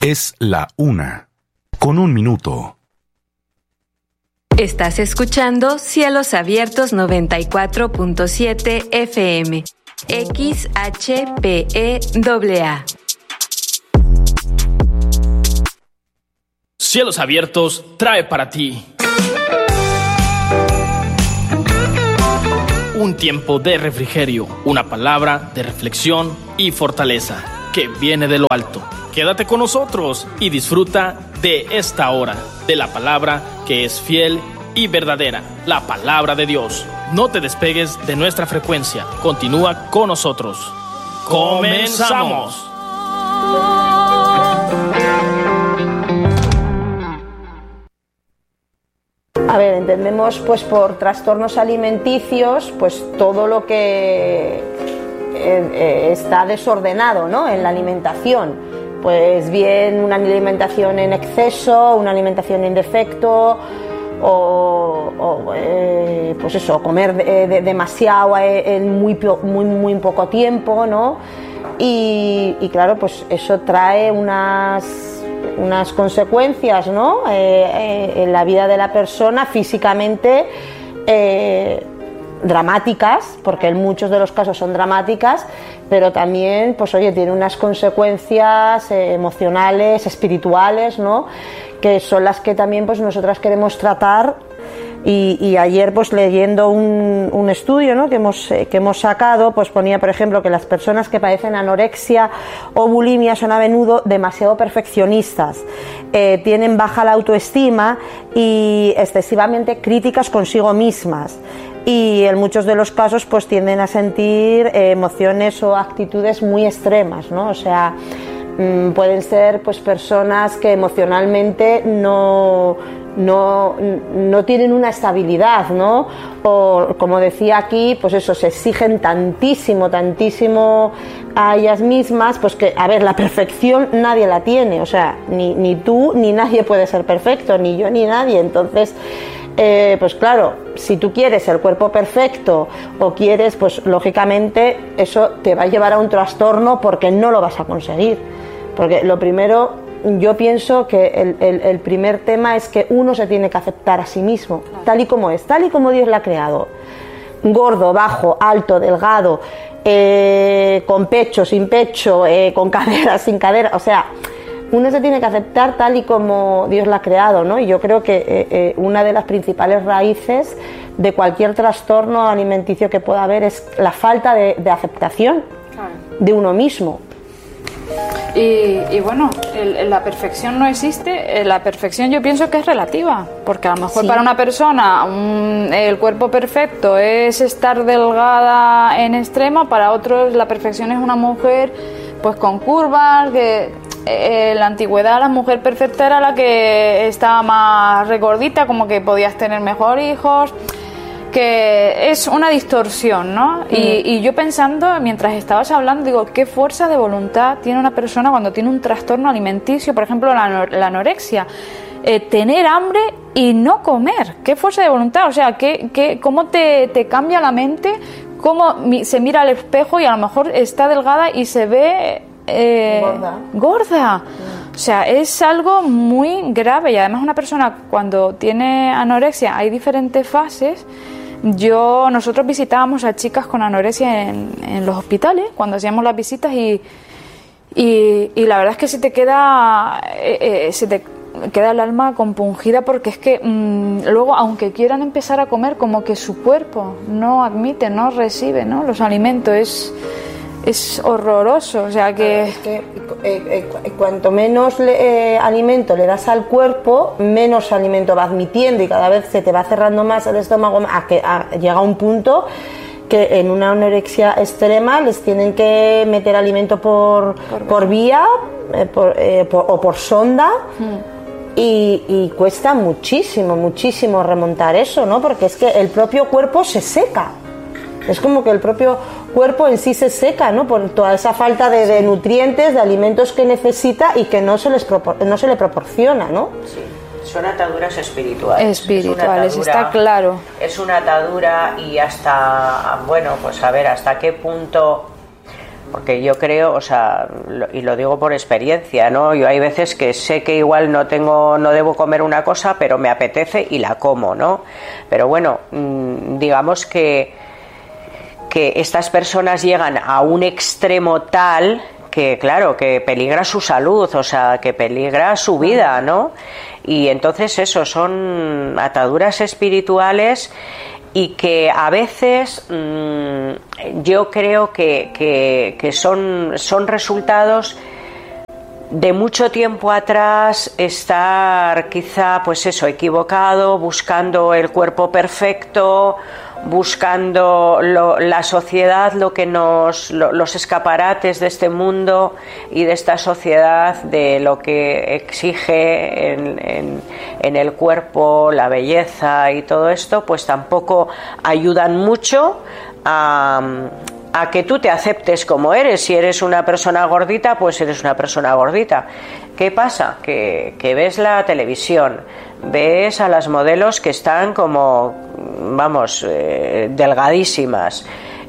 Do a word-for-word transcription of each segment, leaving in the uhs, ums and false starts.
Es la una, con un minuto. Estás escuchando Cielos Abiertos noventa y cuatro punto siete F M, X H P E A A. Cielos Abiertos trae para ti un tiempo de refrigerio, una palabra de reflexión y fortaleza que viene de lo alto. Quédate con nosotros y disfruta de esta hora, de la palabra que es fiel y verdadera, la palabra de Dios. No te despegues de nuestra frecuencia, continúa con nosotros. ¡Comenzamos! A ver, entendemos pues por trastornos alimenticios pues todo lo que eh, eh, está desordenado, ¿no?, en la alimentación. Pues bien una alimentación en exceso, una alimentación en defecto, o, o eh, pues eso, comer de, de, demasiado en muy, muy, muy poco tiempo, ¿no? Y, y claro, pues eso trae unas, unas consecuencias, ¿no?, eh, eh, en la vida de la persona físicamente eh, dramáticas, porque en muchos de los casos son dramáticas, pero también, pues oye, tiene unas consecuencias eh, emocionales, espirituales, ¿no?, que son las que también pues nosotras queremos tratar. Y, y ayer pues leyendo un, un estudio, ¿no?, que hemos, eh, que hemos sacado, pues ponía por ejemplo que las personas que padecen anorexia o bulimia son a menudo demasiado perfeccionistas, eh, tienen baja la autoestima y excesivamente críticas consigo mismas, y en muchos de los casos pues tienden a sentir eh, emociones o actitudes muy extremas, ¿no? O sea, mmm, pueden ser pues personas que emocionalmente no No, no tienen una estabilidad, ¿no? O como decía aquí, pues eso, se exigen tantísimo, tantísimo a ellas mismas, pues que, a ver, la perfección nadie la tiene, o sea, ni, ni tú ni nadie puede ser perfecto, ni yo ni nadie. Entonces, eh, pues claro, si tú quieres el cuerpo perfecto o quieres, pues lógicamente eso te va a llevar a un trastorno porque no lo vas a conseguir. Porque lo primero, yo pienso que el, el, el primer tema es que uno se tiene que aceptar a sí mismo, claro, tal y como es, tal y como Dios la ha creado. Gordo, bajo, alto, delgado, eh, con pecho, sin pecho, eh, con cadera, sin cadera, o sea, uno se tiene que aceptar tal y como Dios la ha creado, ¿no? Y yo creo que eh, eh, una de las principales raíces de cualquier trastorno alimenticio que pueda haber es la falta de, de aceptación, claro, de uno mismo. Y, y bueno, el, la perfección no existe. La perfección yo pienso que es relativa, porque a lo mejor sí, para una persona un, el cuerpo perfecto es estar delgada en extremo, para otros la perfección es una mujer pues con curvas, que en la antigüedad la mujer perfecta era la que estaba más regordita, como que podías tener mejor hijos, que es una distorsión, ¿no? Mm. Y, y yo pensando, mientras estabas hablando, digo, ¿qué fuerza de voluntad tiene una persona cuando tiene un trastorno alimenticio? Por ejemplo, la, la anorexia. Eh, tener hambre y no comer. ¿Qué fuerza de voluntad? O sea, ¿qué, qué, ¿cómo te, te cambia la mente? ¿Cómo mi, se mira al espejo y a lo mejor está delgada y se ve eh, gorda? gorda. Mm. O sea, es algo muy grave. Y además una persona cuando tiene anorexia, hay diferentes fases. Yo, nosotros visitábamos a chicas con anorexia en, en los hospitales cuando hacíamos las visitas y, y, y la verdad es que se te queda eh, eh, se te queda el alma compungida, porque es que mmm, luego, aunque quieran empezar a comer, como que su cuerpo no admite, no recibe, ¿no?, los alimentos. Es es horroroso, o sea que... Es que eh, eh, cuanto menos le, eh, alimento le das al cuerpo, menos alimento va admitiendo y cada vez se te va cerrando más el estómago, a que a, llega un punto que en una anorexia extrema les tienen que meter alimento por, por, por vía eh, por, eh, por, o por sonda. Hmm. Y, y cuesta muchísimo, muchísimo remontar eso, ¿no? Porque es que el propio cuerpo se seca. Es como que el propio cuerpo en sí se seca, ¿no?, por toda esa falta de, de nutrientes, de alimentos que necesita y que no se les propor- no se le proporciona, ¿no? Sí, son ataduras espirituales. Espirituales, es atadura, está claro. Es una atadura y hasta, bueno, pues a ver hasta qué punto porque yo creo, o sea, lo, y lo digo por experiencia, ¿no? Yo hay veces que sé que igual no tengo, no debo comer una cosa, pero me apetece y la como, ¿no? Pero bueno, mmm, digamos que que estas personas llegan a un extremo tal que, claro, que peligra su salud, o sea, que peligra su vida, ¿no? Y entonces eso, son ataduras espirituales y que a veces mmm, yo creo que, que, que son, son resultados de mucho tiempo atrás estar quizá, pues eso, equivocado, buscando el cuerpo perfecto, buscando lo, la sociedad, lo que nos, lo, los escaparates de este mundo y de esta sociedad, de lo que exige en, en, en el cuerpo, la belleza y todo esto, pues tampoco ayudan mucho a, a que tú te aceptes como eres. Si eres una persona gordita, pues eres una persona gordita. ¿Qué pasa? Que, que ves la televisión, ves a las modelos que están como, vamos, eh, delgadísimas.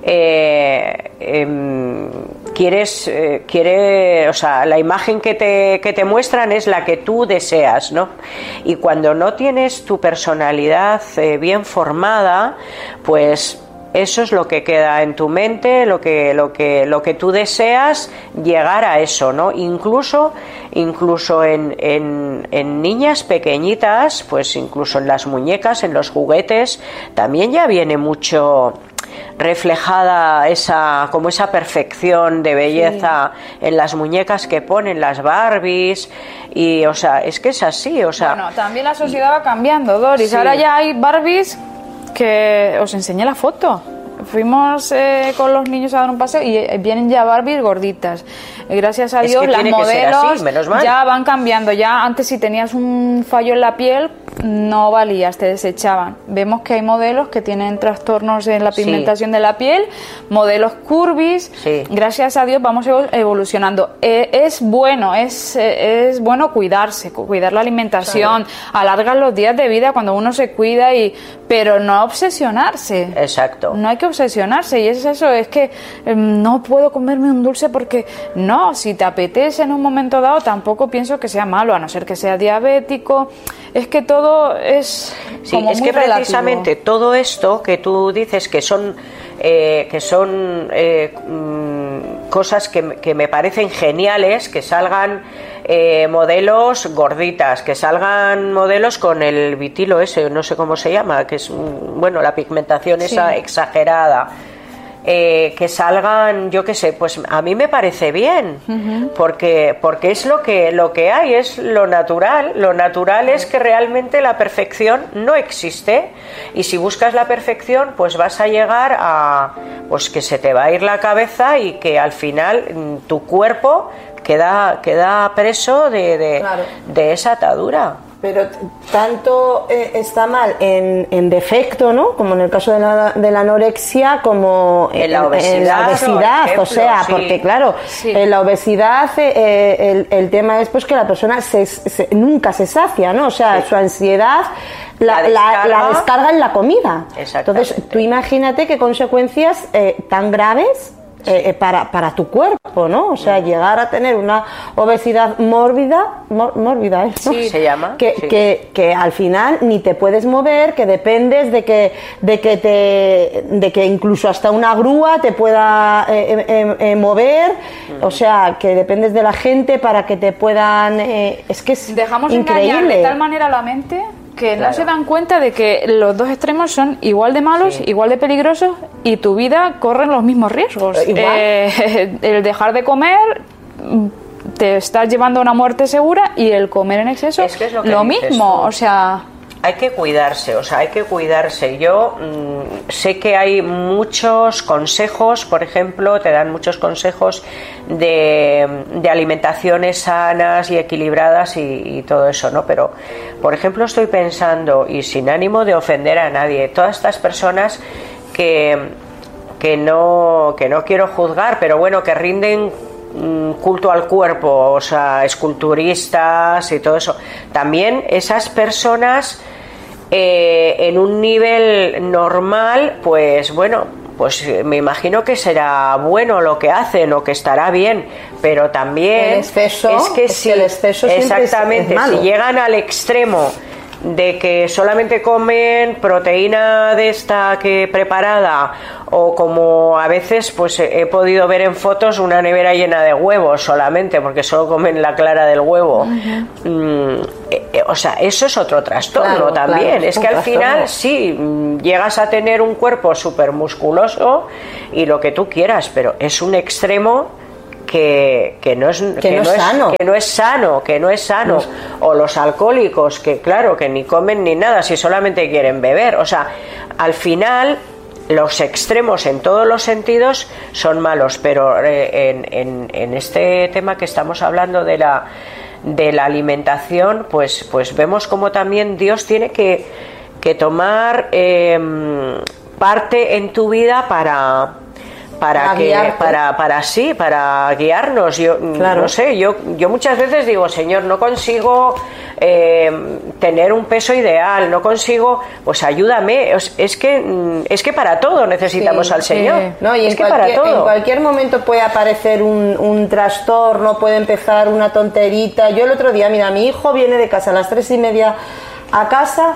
Eh, eh, quieres, eh, quiere, o sea, la imagen que te, que te muestran es la que tú deseas, ¿no? Y cuando no tienes tu personalidad eh, bien formada, pues eso es lo que queda en tu mente, lo que, lo que, lo que tú deseas, llegar a eso, ¿no? Incluso, incluso en, en, en niñas pequeñitas, pues incluso en las muñecas, en los juguetes, también ya viene mucho reflejada esa, como esa perfección de belleza, sí, en las muñecas que ponen las Barbies, y o sea, es que es así, o sea. Bueno, también la sociedad va cambiando, Doris. Sí. Ahora ya hay Barbies que os enseñé la foto. Fuimos eh, con los niños a dar un paseo y eh, vienen ya Barbies gorditas. Y gracias a Dios, las modelos así, menos mal, ya van cambiando. Ya antes, si tenías un fallo en la piel, no valías, te desechaban. Vemos que hay modelos que tienen trastornos en la pigmentación, sí, de la piel, modelos curvis. Sí. Gracias a Dios vamos evolucionando. Eh, es bueno, es, eh, es bueno cuidarse, cuidar la alimentación, claro, alargar los días de vida cuando uno se cuida, y pero no obsesionarse. Exacto. No hay que obsesionarse, y es eso, es que eh, no puedo comerme un dulce porque no, si te apetece en un momento dado, tampoco pienso que sea malo, a no ser que sea diabético. Es que todo es, sí, como es muy que relativo. Precisamente todo esto que tú dices que son eh, que son eh, mmm, cosas que, que me parecen geniales, que salgan eh, modelos gorditas, que salgan modelos con el vitilo ese, no sé cómo se llama, que es, bueno, la pigmentación, sí, esa exagerada. Eh, que salgan, yo qué sé, pues a mí me parece bien, uh-huh, porque porque es lo que lo que hay, es lo natural. Lo natural es que realmente la perfección no existe, y si buscas la perfección, pues vas a llegar a, pues que se te va a ir la cabeza y que al final tu cuerpo queda queda preso de de, claro, de esa atadura. Pero tanto eh, está mal en, en defecto, ¿no? Como en el caso de la, de la anorexia, como en, en la obesidad. En la obesidad, ejemplo, o sea, sí, porque claro, sí, en la obesidad eh, el, el tema es pues que la persona se, se, nunca se sacia, ¿no? O sea, sí, su ansiedad la, la, descarga, la, la descarga en la comida. Entonces, tú imagínate qué consecuencias eh, tan graves Eh, para, para tu cuerpo, ¿no? O sea, llegar a tener una obesidad mórbida, mor, mórbida, ¿no? Sí, se llama. Que, sí. que, que al final ni te puedes mover, que dependes de que, de que te, de que incluso hasta una grúa te pueda eh, eh, eh, mover, mm. o sea, que dependes de la gente para que te puedan, eh, es que es dejamos increíble. Engañar de tal manera la mente que claro, no se dan cuenta de que los dos extremos son igual de malos, sí, igual de peligrosos, y tu vida corre los mismos riesgos. Eh, el dejar de comer te estás llevando a una muerte segura, y el comer en exceso es que es lo, que lo mismo, tú. O sea... Hay que cuidarse, o sea, hay que cuidarse. Yo mmm, sé que hay muchos consejos, por ejemplo, te dan muchos consejos de, de alimentaciones sanas y equilibradas y, y todo eso, ¿no? Pero, por ejemplo, estoy pensando, y sin ánimo de ofender a nadie, todas estas personas que, que, no, que no quiero juzgar, pero bueno, que rinden culto al cuerpo, o sea, esculturistas y todo eso. También esas personas eh, en un nivel normal, pues bueno, pues me imagino que será bueno lo que hacen o que estará bien, pero también el exceso, es que es si que el exceso exactamente, es, es malo. si llegan al extremo de que solamente comen proteína de esta que preparada, o como a veces pues he podido ver en fotos una nevera llena de huevos solamente porque solo comen la clara del huevo. Uh-huh. mm, eh, o sea, eso es otro trastorno. Claro, también claro, es que al trastorno. Final sí, llegas a tener un cuerpo súper musculoso y lo que tú quieras, pero es un extremo Que, que, no es, que, que, no no es sano. Es, que no es sano, que no es sano. No. O los alcohólicos, que claro, que ni comen ni nada, si solamente quieren beber. O sea, al final los extremos en todos los sentidos son malos, pero eh, en, en, en este tema que estamos hablando de la, de la alimentación, pues, pues vemos como también Dios tiene que, que tomar eh, parte en tu vida para... para, para que guiarte. para para sí para guiarnos. Yo claro. no sé, yo yo muchas veces digo, Señor, no consigo eh, tener un peso ideal, no consigo, pues ayúdame. Es, es que es que para todo necesitamos sí, al Señor. Eh, no, y es en, que cualquier, para todo. en cualquier momento puede aparecer un, un trastorno, puede empezar una tonterita. Yo el otro día, mira, mi hijo viene de casa a las tres y media a casa.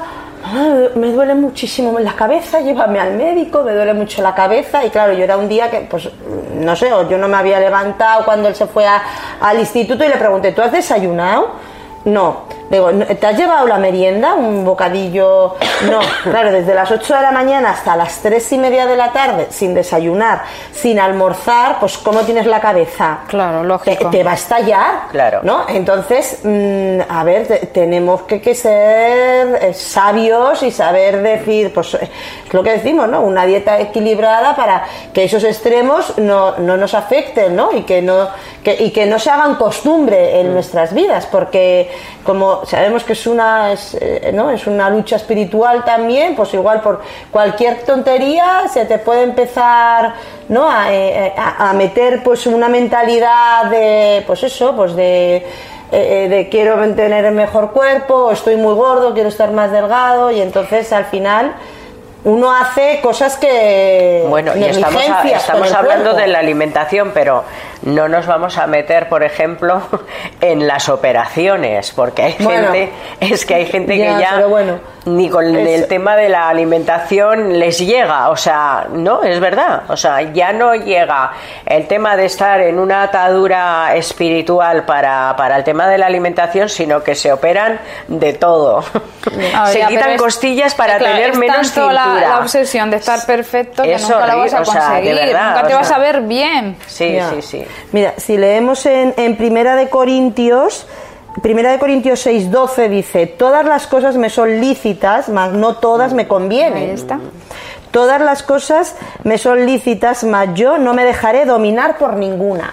Me duele muchísimo la cabeza, llévame al médico, me duele mucho la cabeza. Y claro, yo era un día que, pues, no sé, o yo no me había levantado cuando él se fue a, al instituto y le pregunté, ¿tú has desayunado? No. Digo, ¿te has llevado la merienda? ¿Un bocadillo? No. Claro, desde las ocho de la mañana hasta las tres y media de la tarde, sin desayunar, sin almorzar, pues ¿cómo tienes la cabeza? Claro, lógico. Te, te va a estallar, claro, ¿no? Entonces, mmm, a ver, te, tenemos que, que ser eh, sabios y saber decir, pues es lo que decimos, ¿no? Una dieta equilibrada para que esos extremos no, no nos afecten, ¿no? Y que no, que, y que no se hagan costumbre en mm. nuestras vidas, porque como sabemos que es una es, eh, ¿no? es una lucha espiritual también, pues igual por cualquier tontería se te puede empezar, ¿no? a, a, a meter pues una mentalidad de pues eso, pues de eh, de quiero tener el mejor cuerpo, estoy muy gordo, quiero estar más delgado, y entonces al final uno hace cosas que bueno, y estamos, a, estamos hablando cuerpo. de la alimentación, pero no nos vamos a meter, por ejemplo, en las operaciones, porque hay bueno, gente, es que hay gente ya, que ya bueno, ni con es... el tema de la alimentación les llega, o sea, no, es verdad, o sea, ya no llega el tema de estar en una atadura espiritual para, para el tema de la alimentación, sino que se operan de todo. Ah, se ya, quitan es, costillas para claro, tener menos cintura. La, la obsesión de estar perfecto que es nunca horrible, la vas a conseguir, o sea, verdad, nunca te o vas sea, a ver bien. Sí, ya. sí, sí. Mira, si leemos en, en Primera de Corintios, Primera de Corintios seis doce dice: todas las cosas me son lícitas, mas no todas me convienen. Ahí está. Todas las cosas me son lícitas, mas yo no me dejaré dominar por ninguna.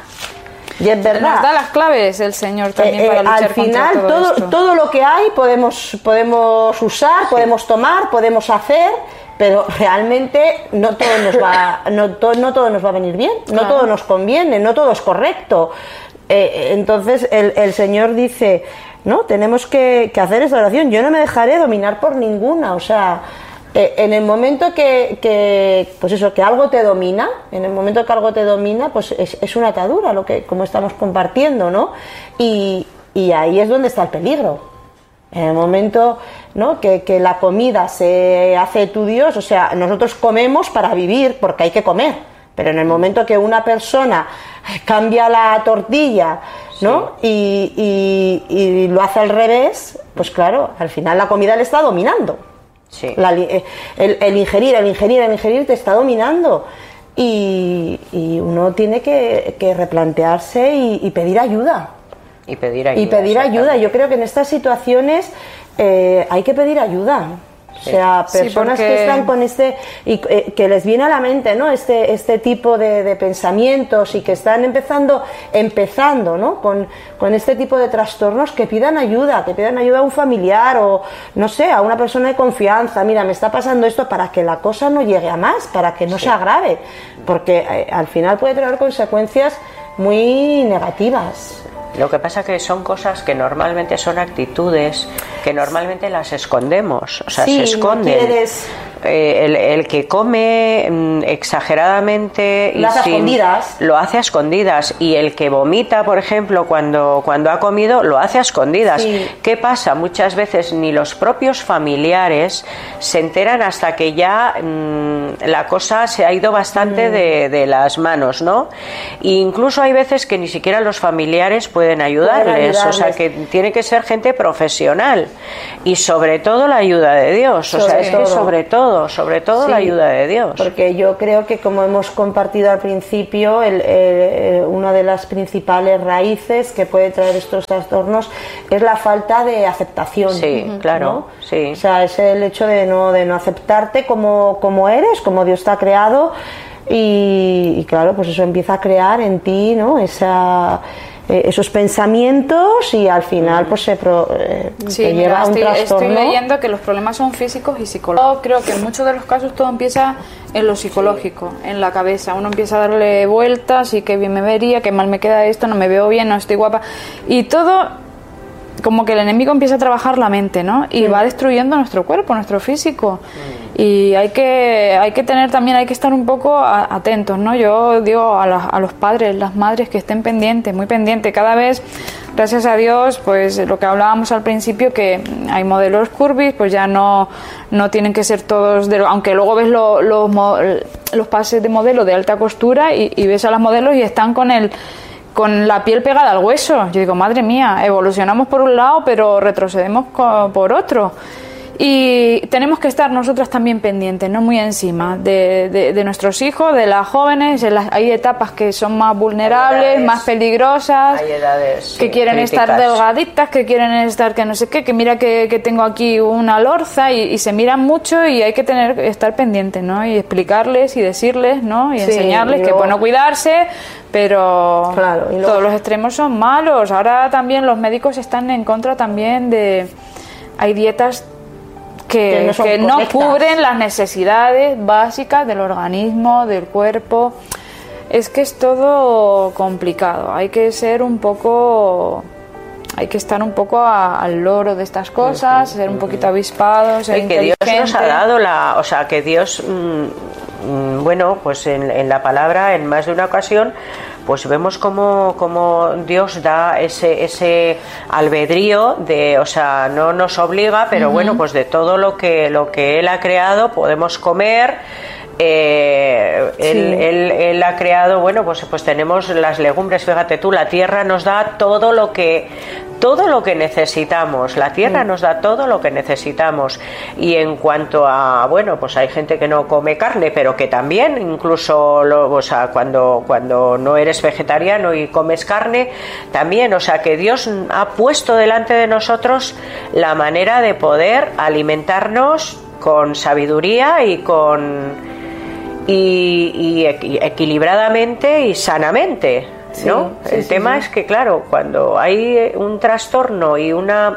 Y es verdad. Nos da las claves el Señor también eh, eh, para luchar al final contra todo, todo, esto. todo lo que hay podemos, podemos usar, podemos tomar, podemos hacer, pero realmente no todo nos va, no, to, no todo nos va a venir bien, no claro. todo nos conviene, no todo es correcto. Eh, entonces el, el Señor dice, no, tenemos que, que hacer esta oración. Yo no me dejaré dominar por ninguna, o sea, eh, en el momento que, que, pues eso, que algo te domina, en el momento que algo te domina, pues es, es una atadura, lo que, como estamos compartiendo, ¿no? Y, y ahí es donde está el peligro. En el momento, ¿no? que, que la comida se hace tu Dios, o sea, nosotros comemos para vivir, porque hay que comer, pero en el momento que una persona cambia la tortilla, ¿no? Sí. y, y, y lo hace al revés, pues claro, al final la comida le está dominando. Sí. La, el, el ingerir, el ingerir, el ingerir te está dominando. Y, y uno tiene que, que replantearse y, y pedir ayuda. Y pedir ayuda. Y pedir ayuda. Yo creo que en estas situaciones eh, hay que pedir ayuda. O sea, personas sí, porque... que están con este y eh, que les viene a la mente, ¿no? Este este tipo de, de pensamientos y que están empezando empezando, ¿no? Con, con este tipo de trastornos, que pidan ayuda, que pidan ayuda a un familiar o no sé, a una persona de confianza. Mira, me está pasando esto, para que la cosa no llegue a más, para que no sí. se agrave, porque eh, al final puede traer consecuencias muy negativas. Lo que pasa que son cosas que normalmente son actitudes que normalmente las escondemos, o sea, sí, se esconden. No quieres, eh, el, el que come mm, exageradamente y lo hace a sin, escondidas. lo hace a escondidas, y el que vomita, por ejemplo, cuando, cuando ha comido, lo hace a escondidas. Sí. ¿Qué pasa? Muchas veces ni los propios familiares se enteran hasta que ya mmm, la cosa se ha ido bastante mm. de, de las manos, ¿no? E incluso hay veces que ni siquiera los familiares pueden ayudarles, pueden ayudarles. O sea que tiene que ser gente profesional, y sobre todo la ayuda de Dios, sobre o sea, es todo. que sobre todo, sobre todo sí, la ayuda de Dios. Porque yo creo que, como hemos compartido al principio, el, el, una de las principales raíces que puede traer estos trastornos es la falta de aceptación. Sí, uh-huh, claro, ¿no? sí. O sea, es el hecho de no, de no aceptarte como, como eres, como Dios te ha creado, y, y claro, pues eso empieza a crear en ti, ¿no? Esa... esos pensamientos, y al final pues se pro, eh, sí, te mira, lleva a un estoy, trastorno. Estoy leyendo que los problemas son físicos y psicológicos. Creo que en muchos de los casos todo empieza en lo psicológico, sí. en la cabeza. Uno empieza a darle vueltas, y qué bien me vería, qué mal me queda esto, no me veo bien, no estoy guapa, y todo como que el enemigo empieza a trabajar la mente, ¿no? Y sí. va destruyendo nuestro cuerpo, nuestro físico. Sí. Y hay que hay que tener también, hay que estar un poco a, atentos, ¿no? Yo digo a, la, a los padres, las madres, que estén pendientes, muy pendientes. Cada vez, gracias a Dios, pues lo que hablábamos al principio, que hay modelos curvis, pues ya no, no tienen que ser todos, de, aunque luego ves lo, lo, los pases de modelo de alta costura y, y ves a las modelos y están con el... con la piel pegada al hueso. Yo digo, madre mía, evolucionamos por un lado, pero retrocedemos por otro. Y tenemos que estar nosotras también pendientes, no muy encima de, de, de nuestros hijos, de las jóvenes. En las, hay etapas que son más vulnerables, edades, más peligrosas, hay edades, que sí, quieren críticas. estar delgaditas, que quieren estar que no sé qué, que mira que, que tengo aquí una lorza, y, y se miran mucho, y hay que tener estar pendientes, ¿no? Y explicarles y decirles, ¿no? Y sí, enseñarles y luego... que bueno cuidarse, pero claro, y luego... todos los extremos son malos. Ahora también los médicos están en contra también de... hay dietas que, que no, que no cubren las necesidades básicas del organismo, del cuerpo. Es que es todo complicado. Hay que ser un poco... hay que estar un poco a, al loro de estas cosas, ser un poquito avispados, ser y que Dios nos ha dado la... o sea, que Dios... Mmm, bueno, pues en, en la palabra, en más de una ocasión, pues vemos cómo, cómo Dios da ese, ese albedrío de, o sea, no nos obliga, pero uh-huh. bueno, pues de todo lo que, lo que Él ha creado podemos comer. Eh, sí. él, él, él ha creado, bueno, pues, pues tenemos las legumbres, fíjate tú, la tierra nos da todo lo que todo lo que necesitamos, la tierra sí. nos da todo lo que necesitamos. Y en cuanto a, bueno, pues hay gente que no come carne, pero que también, incluso lo, o sea, cuando, cuando no eres vegetariano y comes carne, también, o sea, que Dios ha puesto delante de nosotros la manera de poder alimentarnos con sabiduría y con Y, y equilibradamente y sanamente, ¿no? Sí, sí, el sí, tema sí. es que, claro, cuando hay un trastorno y una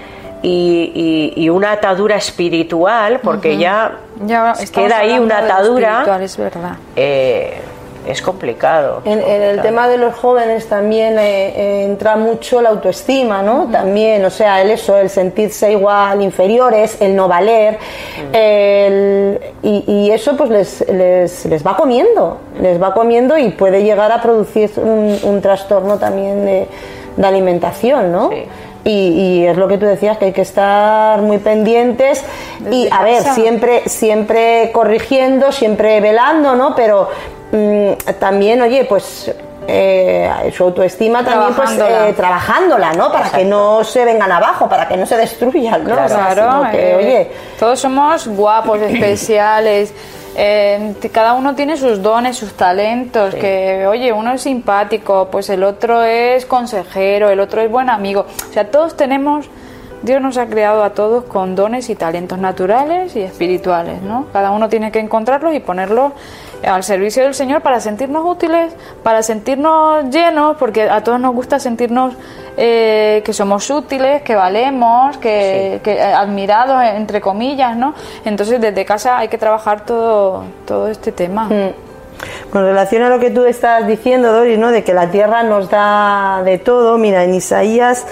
y, y, y una atadura espiritual, porque uh-huh. ya, ya queda ahí una atadura, es verdad. Eh, es complicado. En, complicado. en el tema de los jóvenes también eh, eh, entra mucho la autoestima, ¿no? Uh-huh. También, o sea, el eso, el sentirse igual inferiores, el no valer, uh-huh. el, y, y eso pues les, les, les va comiendo, les va comiendo y puede llegar a producir un, un trastorno también de, de alimentación, ¿no? Sí. Y, y es lo que tú decías, que hay que estar muy pendientes desde y a ver, siempre, siempre corrigiendo, siempre velando, ¿no? Pero mmm, también, oye, pues eh, su autoestima también trabajándola. Pues, eh, trabajándola, ¿no? Para Exacto. que no se vengan abajo, para que no se destruyan, ¿no? Claro, claro o sea, que, eh, oye, todos somos guapos, especiales. Eh, cada uno tiene sus dones, sus talentos, sí. que oye, uno es simpático, pues el otro es consejero, el otro es buen amigo, o sea, todos tenemos, Dios nos ha creado a todos con dones y talentos naturales y espirituales, ¿no? Cada uno tiene que encontrarlos y ponerlos al servicio del Señor para sentirnos útiles, para sentirnos llenos, porque a todos nos gusta sentirnos eh, que somos útiles, que valemos, que, sí. que admirados, entre comillas, ¿no? Entonces desde casa hay que trabajar todo, todo este tema. Mm. Con relación a lo que tú estás diciendo, Doris, ¿no? De que la tierra nos da de todo, mira, en Isaías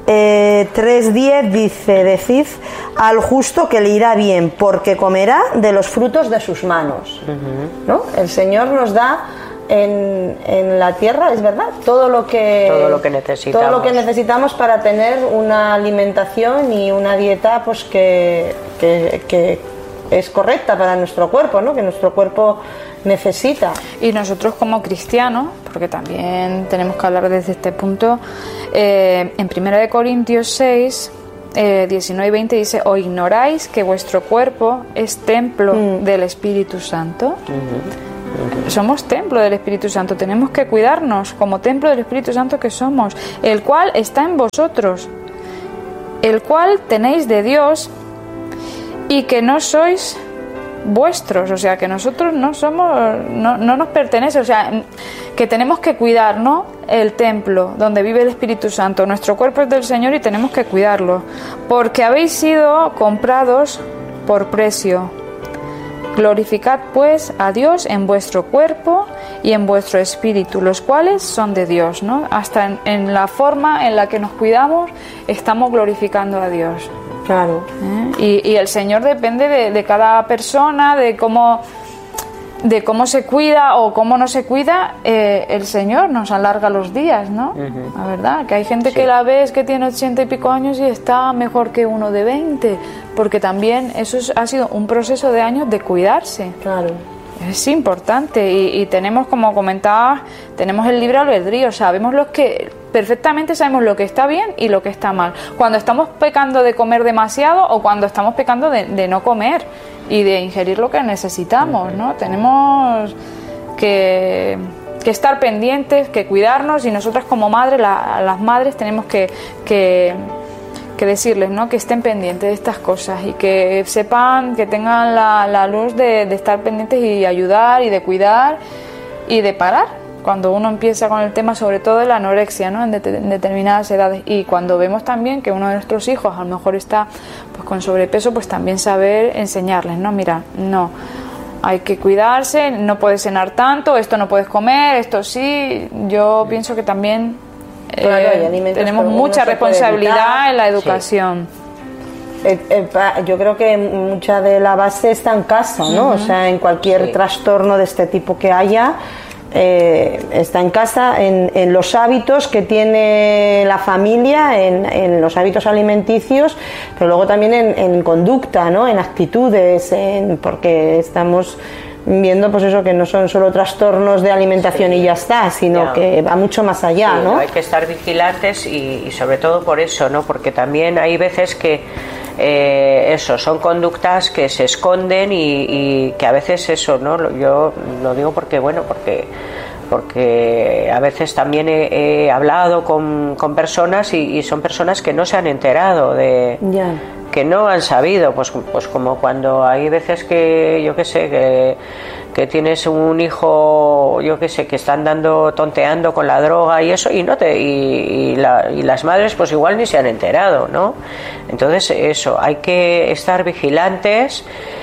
eh, tres diez dice, decid al justo que le irá bien, porque comerá de los frutos de sus manos. Uh-huh. ¿No? El Señor nos da en, en la tierra, es verdad, todo lo que todo lo que necesitamos, todo lo que necesitamos para tener una alimentación y una dieta pues que, que, que es correcta para nuestro cuerpo, ¿no? Que nuestro cuerpo necesita. Y nosotros como cristianos, porque también tenemos que hablar desde este punto, eh, en primera de Corintios seis, eh, diecinueve y veinte dice: ¿o ignoráis que vuestro cuerpo es templo mm. del Espíritu Santo? Uh-huh. Uh-huh. Somos templo del Espíritu Santo, tenemos que cuidarnos como templo del Espíritu Santo que somos, el cual está en vosotros, el cual tenéis de Dios y que no sois vuestros, o sea que nosotros no somos, no, no nos pertenece, o sea que tenemos que cuidar, ¿no? El templo donde vive el Espíritu Santo, nuestro cuerpo es del Señor y tenemos que cuidarlo, porque habéis sido comprados por precio. Glorificad pues a Dios en vuestro cuerpo y en vuestro espíritu, los cuales son de Dios, ¿no? Hasta en, en la forma en la que nos cuidamos estamos glorificando a Dios. Claro. ¿Eh? Y, y el Señor depende de, de cada persona, de cómo, de cómo se cuida o cómo no se cuida. Eh, el Señor nos alarga los días, ¿no? Uh-huh. La verdad, que hay gente sí. que la ves que tiene ochenta y pico años y está mejor que uno de veinte, porque también eso es, ha sido un proceso de años de cuidarse. Claro. Es importante y, y tenemos, como comentabas, tenemos el libre albedrío, sabemos los que perfectamente sabemos lo que está bien y lo que está mal. Cuando estamos pecando de comer demasiado o cuando estamos pecando de, de no comer y de ingerir lo que necesitamos, ¿no? Tenemos que, que estar pendientes, que cuidarnos, y nosotras como madres, la, las madres tenemos que, que que decirles, ¿no? Que estén pendientes de estas cosas y que sepan, que tengan la, la luz de, de estar pendientes y ayudar y de cuidar y de parar cuando uno empieza con el tema, sobre todo de la anorexia, ¿no? En, de, en determinadas edades, y cuando vemos también que uno de nuestros hijos a lo mejor está pues con sobrepeso, pues también saber enseñarles, ¿no? Mira, no, hay que cuidarse, no puedes cenar tanto, esto no puedes comer, esto sí. Yo pienso que también Claro, eh, tenemos mucha responsabilidad en la educación. Sí. Eh, eh, yo creo que mucha de la base está en casa, ¿no? Uh-huh. O sea, en cualquier sí. trastorno de este tipo que haya, eh, está en casa, en, en los hábitos que tiene la familia, en, en los hábitos alimenticios, pero luego también en, en conducta, ¿no? En actitudes, en, porque estamos viendo pues eso, que no son solo trastornos de alimentación sí. y ya está, sino ya. que va mucho más allá, sí, ¿no? Hay que estar vigilantes y, y sobre todo por eso, ¿no? Porque también hay veces que eh, eso, son conductas que se esconden y, y que a veces eso, ¿no? Yo lo digo porque, bueno, porque porque a veces también he, he hablado con, con personas y, y son personas que no se han enterado de... Ya. que no han sabido, pues, pues como cuando hay veces que, yo qué sé, que, que tienes un hijo, yo qué sé, que están dando, tonteando con la droga y eso, y no te y, y, la, y las madres pues igual ni se han enterado, ¿no? Entonces eso, hay que estar vigilantes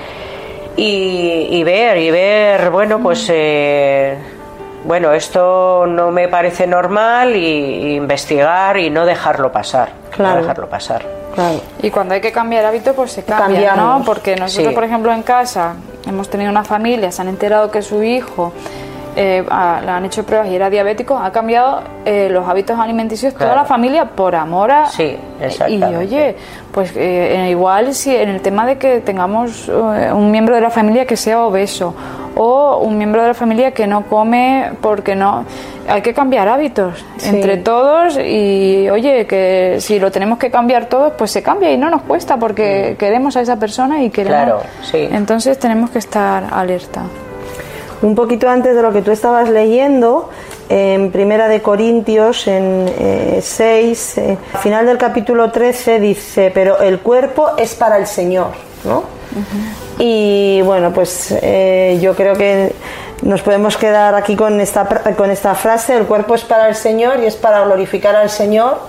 y, y ver, y ver, bueno, pues eh, bueno, esto no me parece normal, y, y investigar y no dejarlo pasar, claro. no dejarlo pasar. Claro. Y cuando hay que cambiar hábitos, pues se cambia, ¿no? Porque nosotros, sí. por ejemplo, en casa hemos tenido una familia, se han enterado que su hijo eh, a, le han hecho pruebas y era diabético, ha cambiado eh, los hábitos alimenticios, claro. toda la familia por amor a... Sí, exactamente. Y oye, pues eh, igual si en el tema de que tengamos eh, un miembro de la familia que sea obeso o un miembro de la familia que no come porque no... Hay que cambiar hábitos sí. entre todos y, oye, que si lo tenemos que cambiar todos, pues se cambia y no nos cuesta porque sí. queremos a esa persona y queremos... Claro, sí. Entonces tenemos que estar alerta. Un poquito antes de lo que tú estabas leyendo, en Primera de Corintios, en eh, seis, eh, al final del capítulo trece dice, pero el cuerpo es para el Señor, ¿no? Uh-huh. Y bueno, pues eh, yo creo que nos podemos quedar aquí con esta, con esta frase, el cuerpo es para el Señor y es para glorificar al Señor.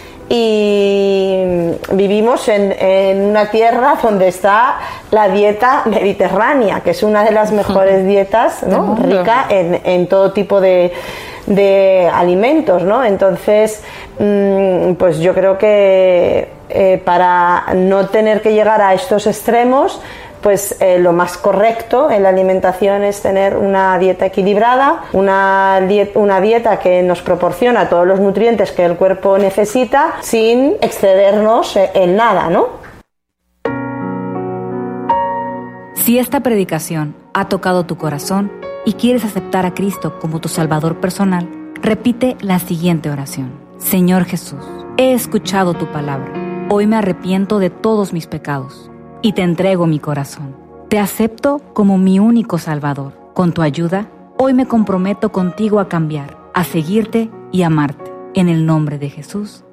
Y vivimos en, en una tierra donde está la dieta mediterránea, que es una de las mejores dietas, ¿no? Rica en, en todo tipo de, de alimentos, ¿no? Entonces, pues yo creo que eh, para no tener que llegar a estos extremos, pues eh, lo más correcto en la alimentación es tener una dieta equilibrada, una, diet, una dieta que nos proporciona todos los nutrientes que el cuerpo necesita sin excedernos en nada, ¿no? Si esta predicación ha tocado tu corazón y quieres aceptar a Cristo como tu Salvador personal, repite la siguiente oración. Señor Jesús, he escuchado tu palabra. Hoy me arrepiento de todos mis pecados y te entrego mi corazón. Te acepto como mi único Salvador. Con tu ayuda, hoy me comprometo contigo a cambiar, a seguirte y amarte. En el nombre de Jesús.